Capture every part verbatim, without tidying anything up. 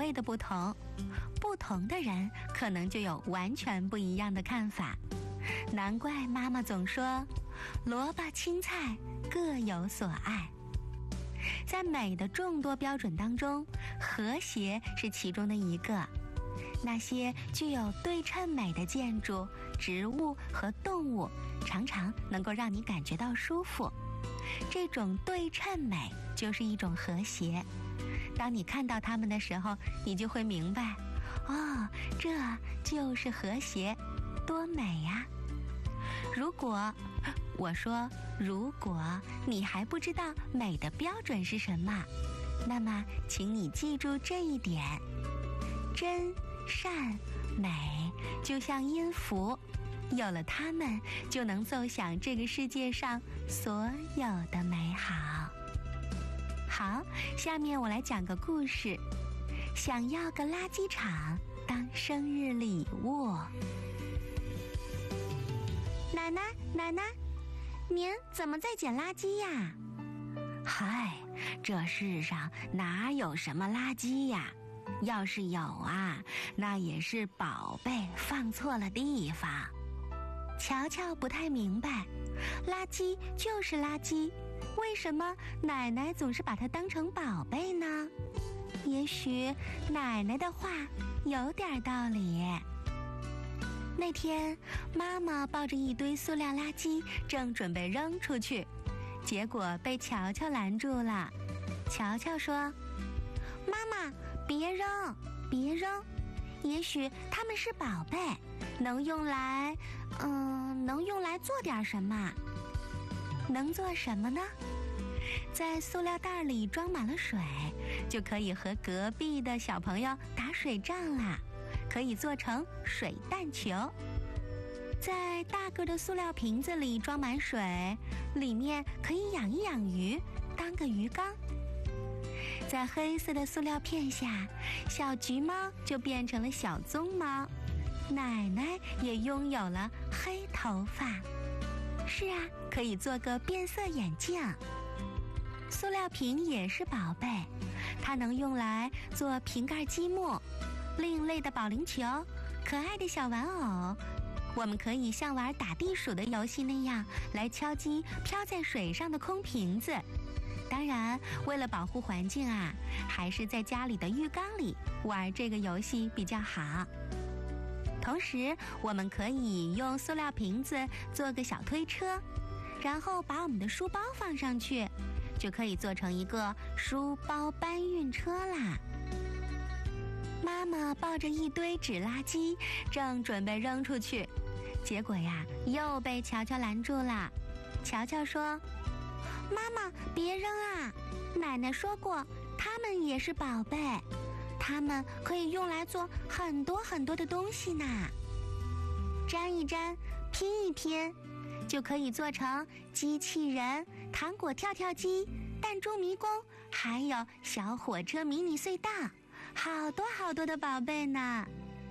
味的不同，不同的人可能就有完全不一样的看法。难怪妈妈总说，萝卜青菜各有所爱。在美的众多标准当中，和谐是其中的一个。那些具有对称美的建筑、植物和动物，常常能够让你感觉到舒服。这种对称美就是一种和谐。当你看到它们的时候，你就会明白，哦，这就是和谐，多美呀！如果我说，如果你还不知道美的标准是什么，那么请你记住这一点：真、善、美就像音符，有了它们，就能奏响这个世界上所有的美好。好，下面我来讲个故事。想要个垃圾场当生日礼物。奶奶，奶奶，您怎么在捡垃圾呀？ 嗨，这世上哪有什么垃圾呀？要是有啊，那也是宝贝放错了地方。 乔乔不太明白，垃圾就是垃圾，为什么奶奶总是把它当成宝贝呢？也许奶奶的话有点道理。那天，妈妈抱着一堆塑料垃圾，正准备扔出去，结果被乔乔拦住了。乔乔说：“妈妈，别扔，别扔，也许它们是宝贝，能用来，嗯，能用来做点什么？能做什么呢？在塑料袋里装满了水，就可以和隔壁的小朋友打水仗啦。可以做成水弹球。在大个的塑料瓶子里装满水，里面可以养一养鱼，当个鱼缸。在黑色的塑料片下，小橘猫就变成了小棕猫，奶奶也拥有了黑头发。是啊，可以做个变色眼镜。塑料瓶也是宝贝，它能用来做瓶盖积木、另类的保龄球、可爱的小玩偶。我们可以像玩打地鼠的游戏那样来敲击飘在水上的空瓶子。当然，为了保护环境啊，还是在家里的浴缸里玩这个游戏比较好。同时，我们可以用塑料瓶子做个小推车，然后把我们的书包放上去，就可以做成一个书包搬运车啦。妈妈抱着一堆纸垃圾，正准备扔出去，结果呀，又被乔乔拦住了。乔乔说：“妈妈，别扔啊！奶奶说过，它们也是宝贝，它们可以用来做很多很多的东西呢。粘一粘，拼一拼，就可以做成机器人、糖果跳跳机、弹珠迷宫，还有小火车迷你隧道。”好多好多的宝贝呢。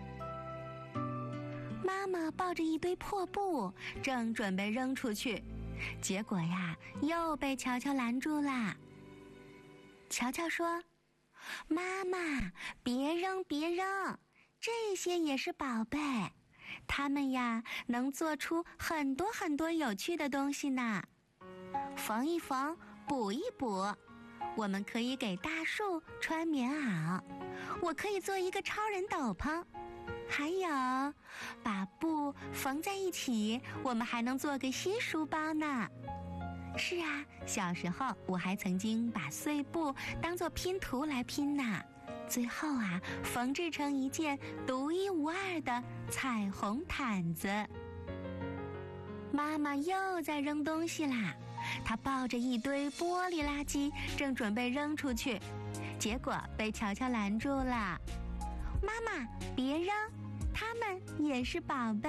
妈妈抱着一堆破布，正准备扔出去，结果呀，又被乔乔拦住啦。乔乔说：“妈妈，别扔，别扔，这些也是宝贝，它们呀，能做出很多很多有趣的东西呢。缝一缝，补一补，我们可以给大树穿棉袄。我可以做一个超人斗篷，还有把布缝在一起，我们还能做个新书包呢。是啊，小时候我还曾经把碎布当作拼图来拼呢，最后啊，缝制成一件独一无二的彩虹毯子。”妈妈又在扔东西啦，她抱着一堆玻璃垃圾，正准备扔出去，结果被乔乔拦住了。妈妈，别扔，它们也是宝贝。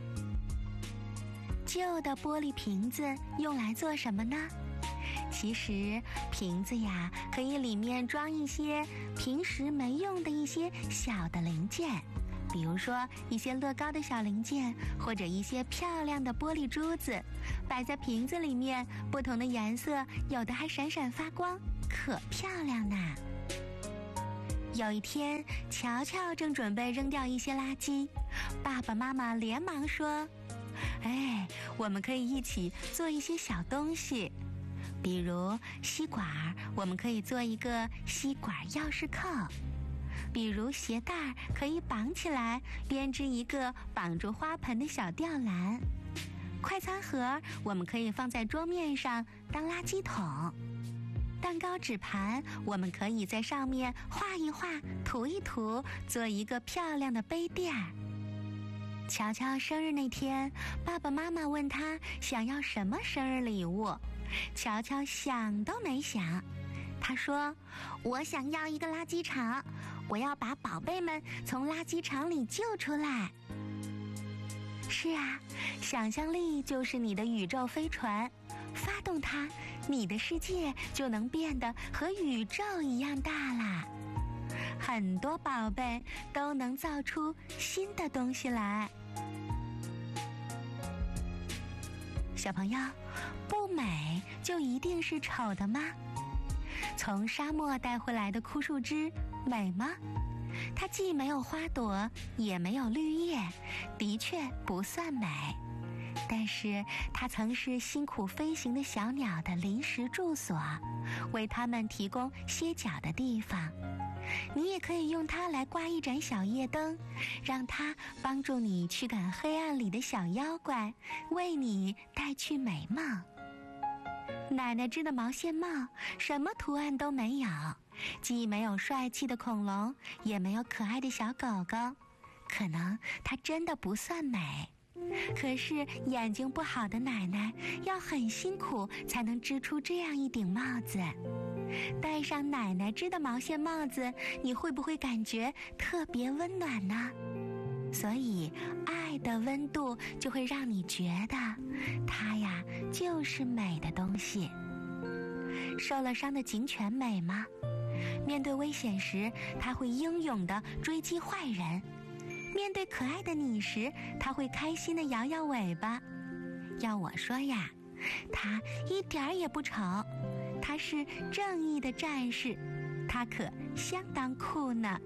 旧的玻璃瓶子用来做什么呢？其实瓶子呀，可以里面装一些平时没用的一些小的零件，比如说一些乐高的小零件，或者一些漂亮的玻璃珠子，摆在瓶子里面，不同的颜色，有的还闪闪发光，可漂亮呢。 有一天，乔乔正准备扔掉一些垃圾，爸爸妈妈连忙说：“哎，我们可以一起做一些小东西，比如吸管，我们可以做一个吸管钥匙扣；比如鞋带可以绑起来，编织一个绑住花盆的小吊篮；快餐盒我们可以放在桌面上当垃圾桶；蛋糕纸盘我们可以在上面画一画，涂一涂，做一个漂亮的杯垫儿。”乔乔生日那天，爸爸妈妈问他想要什么生日礼物，乔乔想都没想，他说：“我想要一个垃圾场，我要把宝贝们从垃圾场里救出来。”是啊，想象力就是你的宇宙飞船，发动它，你的世界就能变得和宇宙一样大啦。很多宝贝都能造出新的东西来。小朋友，不美就一定是丑的吗？从沙漠带回来的枯树枝美吗？它既没有花朵，也没有绿叶，的确不算美。但是它曾是辛苦飞行的小鸟的临时住所，为它们提供歇脚的地方。你也可以用它来挂一盏小夜灯，让它帮助你驱赶黑暗里的小妖怪，为你带去美梦。奶奶织的毛线帽什么图案都没有，既没有帅气的恐龙，也没有可爱的小狗狗，可能它真的不算美。可是眼睛不好的奶奶要很辛苦才能织出这样一顶帽子。戴上奶奶织的毛线帽子，你会不会感觉特别温暖呢？所以爱的温度就会让你觉得它呀就是美的东西。受了伤的警犬美吗？面对危险时，它会英勇地追击坏人；面对可爱的你时，它会开心地摇摇尾巴。要我说呀，它一点儿也不丑，它是正义的战士，它可相当酷呢。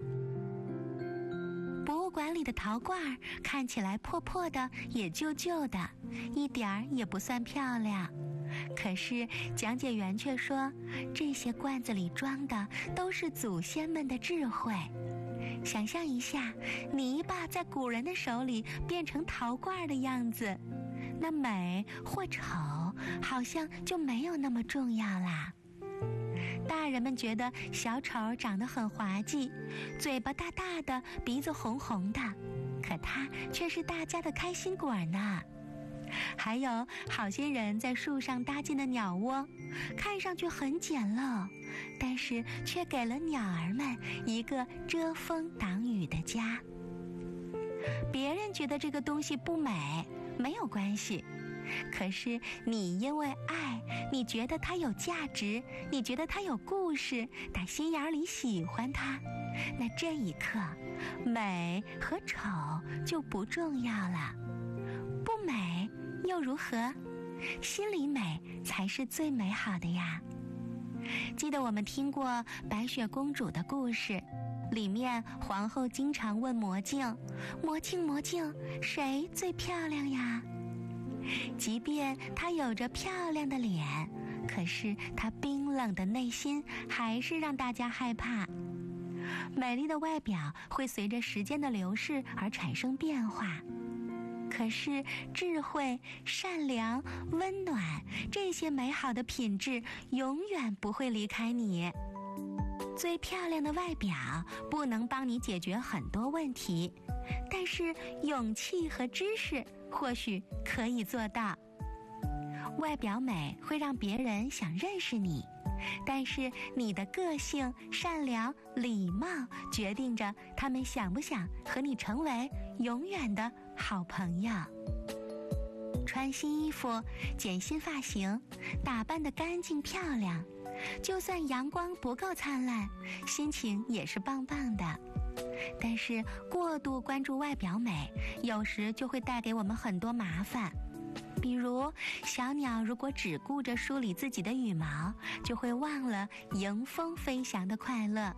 博物馆里的陶罐看起来破破的也旧旧的，一点儿也不算漂亮。可是讲解员却说，这些罐子里装的都是祖先们的智慧。想象一下，泥巴在古人的手里变成陶罐的样子，那美或丑好像就没有那么重要啦。大人们觉得小丑长得很滑稽，嘴巴大大的，鼻子红红的，可它却是大家的开心果呢。还有好些人在树上搭建的鸟窝，看上去很简陋，但是却给了鸟儿们一个遮风挡雨的家。别人觉得这个东西不美，没有关系，可是你因为爱，你觉得它有价值，你觉得它有故事，打心眼里喜欢它，那这一刻美和丑就不重要了。不美又如何？心里美才是最美好的呀。记得我们听过白雪公主的故事，里面皇后经常问魔镜，魔镜魔镜，谁最漂亮呀？即便她有着漂亮的脸，可是她冰冷的内心还是让大家害怕。美丽的外表会随着时间的流逝而产生变化，可是智慧、善良、温暖，这些美好的品质永远不会离开你。最漂亮的外表不能帮你解决很多问题，但是勇气和知识或许可以做到。外表美会让别人想认识你，但是你的个性、善良、礼貌决定着他们想不想和你成为永远的好朋友。穿新衣服，剪新发型，打扮得干净漂亮，就算阳光不够灿烂，心情也是棒棒的。但是过度关注外表美，有时就会带给我们很多麻烦。比如小鸟如果只顾着梳理自己的羽毛，就会忘了迎风飞翔的快乐。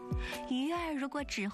鱼儿如果只